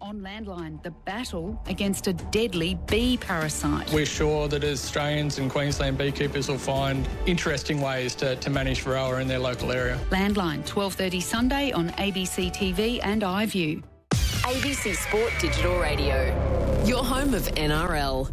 On Landline, the battle against a deadly bee parasite. We're sure that Australians and Queensland beekeepers will find interesting ways to manage Varroa in their local area. Landline, 12:30 Sunday on ABC TV and iView. ABC Sport Digital Radio, your home of NRL.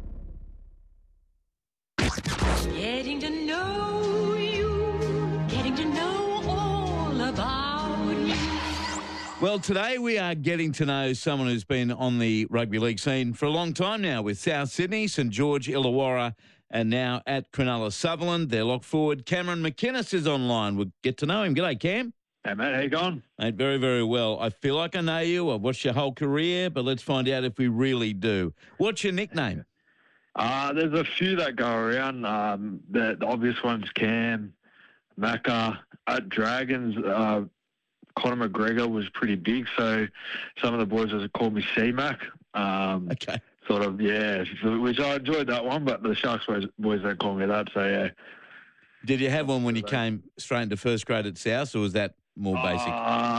Getting to know you, getting to know all about you. Well, today we are getting to know someone who's been on the rugby league scene for a long time now with South Sydney, St George, Illawarra, and now at Cronulla Sutherland. Their lock forward, Cameron McInnes, is online. We'll get to know him. G'day, Cam. Hey, mate, how you going? Mate, very, very well. I feel like I know you. I've watched your whole career, but let's find out if we really do. What's your nickname? There's a few that go around. The obvious ones, Cam, Macca. At Dragons, Conor McGregor was pretty big, so some of the boys just called me C-Mac. Okay. Sort of, yeah, which I enjoyed that one, but the Sharks boys don't call me that, so yeah. Did you have one when you came straight into first grade at South, or was that more basic?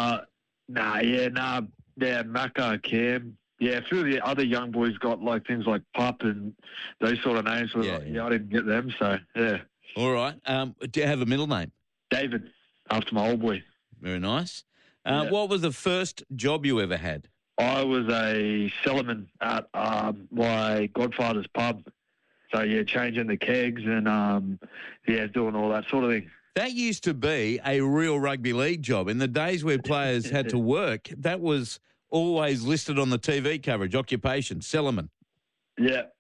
Yeah, Macca, Cam. Yeah, a few of the other young boys got like things like Pup and those sort of names. So I didn't get them, so yeah. All right. Do you have a middle name? David, after my old boy. Very nice. What was the first job you ever had? I was a cellarman at my godfather's pub. So, yeah, changing the kegs and, doing all that sort of thing. That used to be a real rugby league job. In the days where players had to work, that was always listed on the TV coverage, occupation, cellarman. It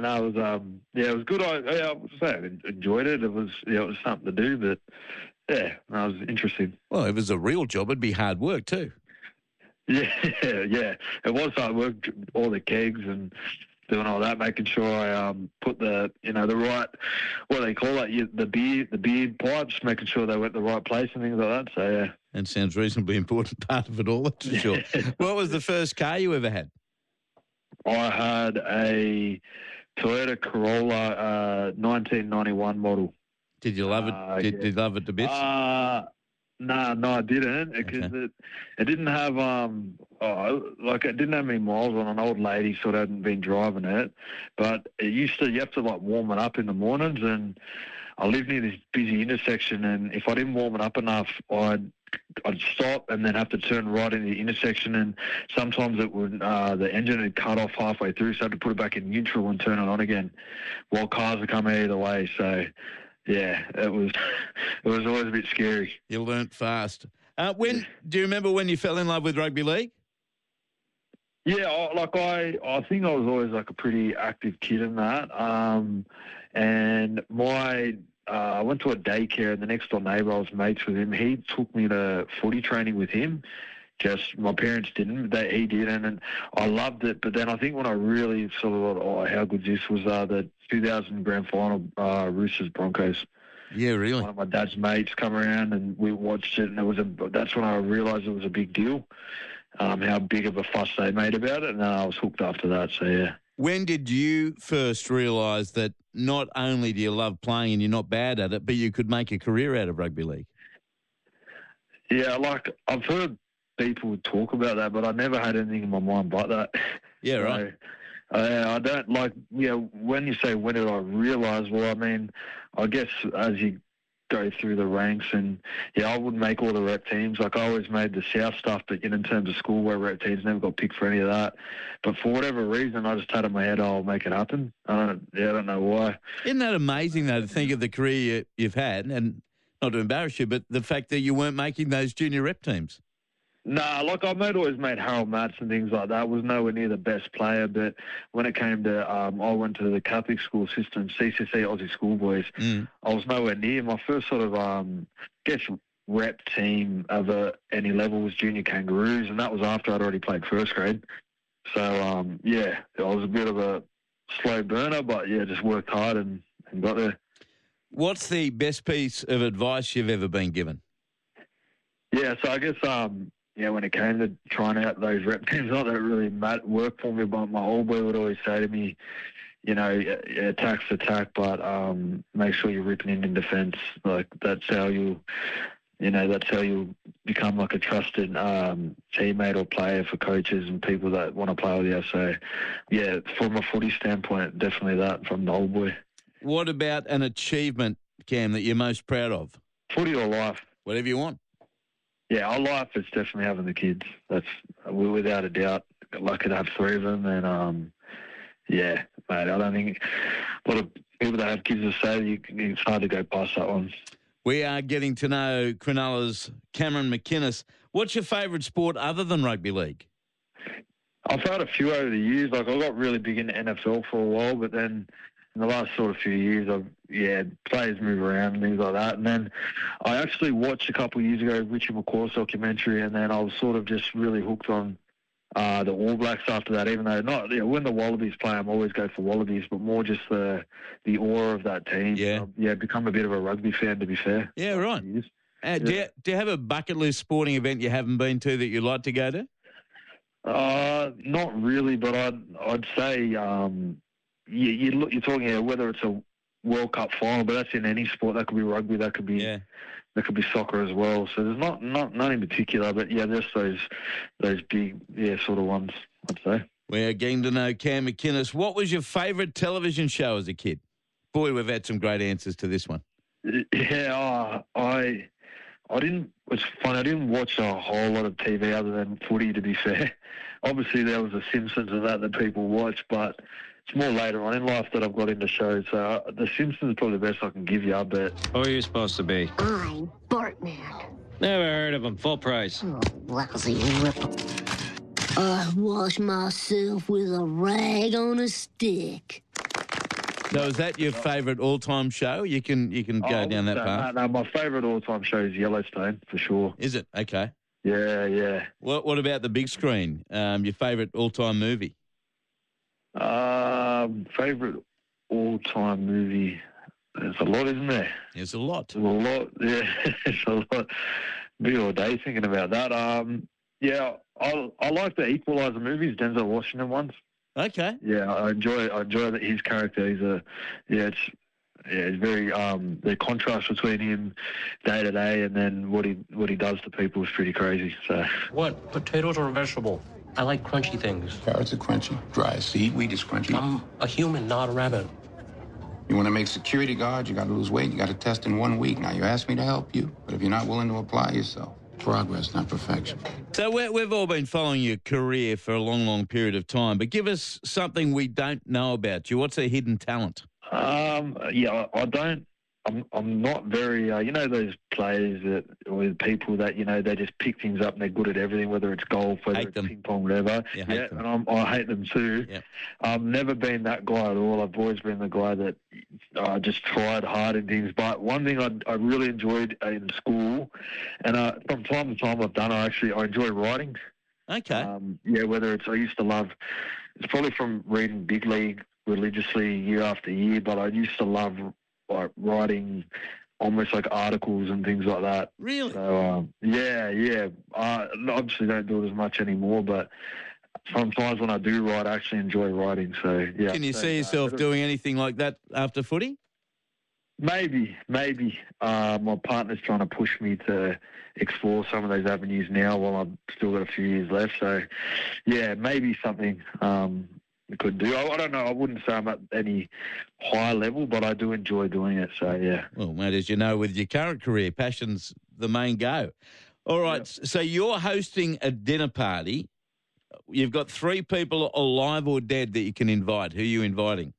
was good. I would say I enjoyed it. It was something to do, but, yeah, that was interesting. Well, if it was a real job, it'd be hard work too. Yeah. It was hard work, all the kegs and doing all that, making sure I put the right, what do they call it, the beard pipes, making sure they went the right place and things like that. So, yeah. That sounds reasonably important part of it all, that's for sure. What was the first car you ever had? I had a Toyota Corolla 1991 model. Did you love it? Did you love it to bits? No, I didn't, because it didn't have it didn't have any miles on. An old lady sort of hadn't been driving it, but you have to like warm it up in the mornings, and I live near this busy intersection, and if I didn't warm it up enough, I'd stop and then have to turn right in the intersection, and sometimes it would the engine would cut off halfway through, so I had to put it back in neutral and turn it on again while cars would come either way. So. Yeah, it was always a bit scary. You learnt fast. Do you remember when you fell in love with rugby league? Yeah, I think I was always like a pretty active kid in that. And I went to a daycare, and the next door neighbour, I was mates with him. He took me to footy training with him. Just my parents didn't, he did, and I loved it. But then I think when I really sort of thought, how good this was, the 2000 grand final, Roosters Broncos. Yeah, really. One of my dad's mates come around and we watched it, and that's when I realised it was a big deal. How big of a fuss they made about it, and I was hooked after that. So yeah. When did you first realise that not only do you love playing and you're not bad at it, but you could make a career out of rugby league? Yeah, I've heard people would talk about that, but I never had anything in my mind like that. Yeah, right. I don't when you say when did I realise, well, I mean, I guess as you go through the ranks, and I wouldn't make all the rep teams. Like I always made the South stuff, but in terms of schoolwear rep teams, never got picked for any of that. But for whatever reason, I just had in my head, I'll make it happen. I don't know why. Isn't that amazing though, to think of the career you've had, and not to embarrass you, but the fact that you weren't making those junior rep teams? Nah, I've always made Harold Matts and things like that. I was nowhere near the best player, but when it came to, I went to the Catholic school system, CCC Aussie Schoolboys. I was nowhere near. My first sort of, rep team of any level was Junior Kangaroos, and that was after I'd already played first grade. So, I was a bit of a slow burner, but just worked hard and got there. What's the best piece of advice you've ever been given? Yeah, so I guess, when it came to trying out those rep teams, not that it really worked for me, but my old boy would always say to me, attack's attack, but make sure you're ripping in defence. Like, that's how you that's how you'll become like a trusted teammate or player for coaches and people that want to play with you. So, yeah, from a footy standpoint, definitely that from the old boy. What about an achievement, Cam, that you're most proud of? Footy or life? Whatever you want. Yeah, our life is definitely having the kids. That's without a doubt. Lucky to have 3 of them, and yeah, mate. I don't think a lot of people that have kids will say it's hard to go past that one. We are getting to know Cronulla's Cameron McInnes. What's your favourite sport other than rugby league? I've had a few over the years. Like, I got really big into NFL for a while, but then in the last sort of few years, players move around and things like that. And then I actually watched a couple of years ago Richie McCaw's documentary, and then I was sort of just really hooked on the All Blacks after that. Even though when the Wallabies play, I'm always go for Wallabies, but more just the aura of that team. Yeah, become a bit of a rugby fan, to be fair. Yeah, right. Do you have a bucket list sporting event you haven't been to that you'd like to go to? Not really, but I'd say you're talking whether it's a World Cup final, but that's in any sport. That could be rugby, that could be soccer as well. So there's not in particular, but yeah, there's those big sort of ones, I'd say. We're getting to know Cam McInnes. What was your favourite television show as a kid? Boy, we've had some great answers to this one. Yeah, I didn't. It's funny. I didn't watch a whole lot of TV other than footy, to be fair. Obviously, there was The Simpsons and that people watch, but it's more later on in life that I've got into shows. So The Simpsons is probably the best I can give you, I bet. Who are you supposed to be? I'm Bartman. Never heard of him. Full price. Oh, lousy rip. I wash myself with a rag on a stick. So is that your favourite all-time show? You can go down that path. No, my favourite all-time show is Yellowstone, for sure. Is it? Okay. Yeah. What about the big screen? Your favourite all-time movie? Favourite all-time movie? There's a lot, isn't there? There's a lot. There's a lot, yeah. There's a lot. Be all day thinking about that. Yeah, I like the Equalizer movies, Denzel Washington ones. Okay. Yeah, I enjoy his character. It's very the contrast between him day to day and then what he does to people is pretty crazy. So what? Potatoes or a vegetable? I like crunchy things. Carrots are crunchy. Dry seed, wheat is crunchy. I'm a human, not a rabbit. You want to make security guard, you got to lose weight, you got to test in 1 week. Now, you asked me to help you, but if you're not willing to apply yourself, progress, not perfection. So we've all been following your career for a long, long period of time, but give us something we don't know about you. What's a hidden talent? I don't. I'm not very. Those players or people that they just pick things up and they're good at everything, whether it's golf, whether it's ping pong, whatever. And I hate them too. Yep. I've never been that guy at all. I've always been the guy that just tried hard in things. But one thing I really enjoyed in school, and from time to time I've done, I enjoy writing. Okay. Whether I used to love. It's probably from reading Big League religiously year after year, but I used to love writing almost like articles and things like that. Really? So, I obviously don't do it as much anymore, but sometimes when I do write, I actually enjoy writing. So, yeah. Can you see yourself doing anything like that after footy? Maybe. My partner's trying to push me to explore some of those avenues now while I've still got a few years left. So, yeah, maybe something could do. I don't know. I wouldn't say I'm at any high level, but I do enjoy doing it. So, yeah. Well, mate, as you know, with your current career, passion's the main go. All right. Yep. So you're hosting a dinner party. You've got 3 people alive or dead that you can invite. Who are you inviting?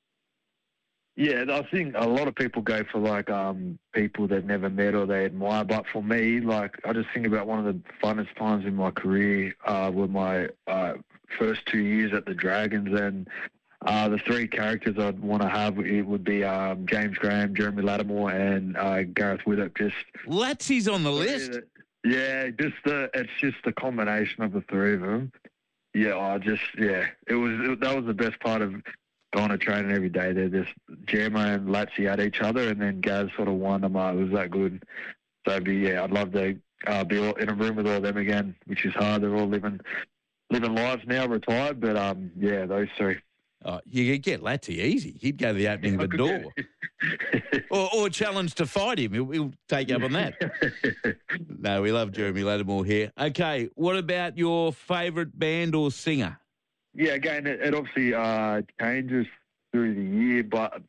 Yeah, I think a lot of people go for people they've never met or they admire. But for me, I just think about one of the funnest times in my career were my first 2 years at the Dragons, and the 3 characters I'd want to have it would be James Graham, Jeremy Lattimore, and Gareth Widdop. Latsie's on the list. Yeah, it's just the combination of the 3 of them. Yeah, that was the best part of going to training every day. They're just Jermo and Latsie at each other, and then Gaz sort of won them up. It was that good. So I'd love to be in a room with all them again, which is hard. They're all living lives now, retired, but those 3. Oh, you could get Latsy easy. He'd go to the opening of the door. or challenge to fight him. He'll take up on that. No, we love Jeremy Lattimore here. Okay, what about your favourite band or singer? Yeah, again, it obviously changes through the years, but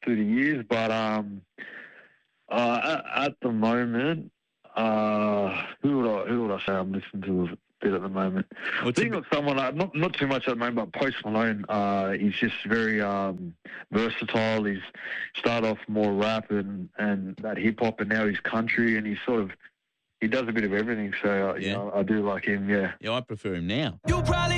at the moment, who would I say I'm listening to a bit at the moment? I think of someone not too much at the moment, but Post Malone. He's just very versatile. He's started off more rap and that hip hop, and now he's country, and he does a bit of everything. So you know, I do like him. Yeah. Yeah, I prefer him now.